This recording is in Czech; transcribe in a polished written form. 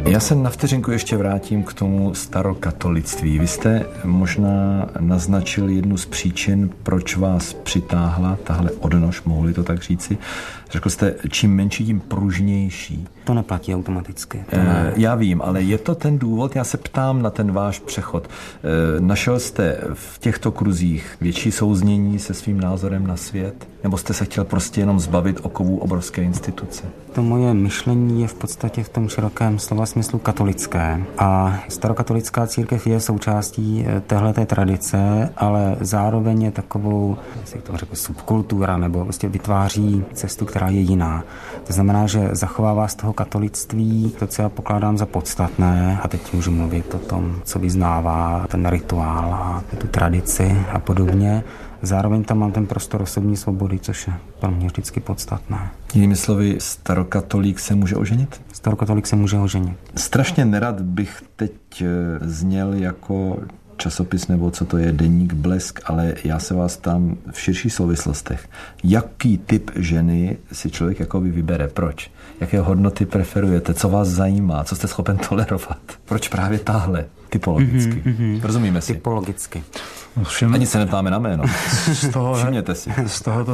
Já se na vteřinku ještě vrátím k tomu starokatolictví. Vy jste možná naznačil jednu z příčin, proč vás přitáhla tahle odnož, mohli to tak říci. Řekl jste, čím menší, tím pružnější. To neplatí automaticky. Já vím, ale je to ten důvod, já se ptám na ten váš přechod. Našel jste v těchto kruzích větší souznění se svým názorem na svět? Nebo jste se chtěl prostě jenom zbavit okovů obrovské instituce? To moje myšlení je v podstatě v tom širokém slova smyslu katolické. A starokatolická církev je součástí téhleté tradice, ale zároveň je takovou, jak to řekl, subkultura, nebo prostě vytváří cestu, která je jiná. To znamená, že zachovává z toho katolictví to, co já pokládám za podstatné, a teď můžu mluvit o tom, co vyznává ten rituál a tu tradici a podobně. Zároveň tam mám ten prostor osobní svobody, což je pro mě vždycky podstatné. Jinými slovy, starokatolík se může oženit? Starokatolík se může oženit. Strašně nerad bych teď zněl jako časopis, nebo co to je, deník Blesk, ale já se vás tam v širších souvislostech. Jaký typ ženy si člověk jako vy vybere? Proč? Jaké hodnoty preferujete? Co vás zajímá? Co jste schopen tolerovat? Proč právě tahle? Typologicky. Rozumíme si? Typologicky. Ani se neptáme na jméno. Všimněte si. Z tohoto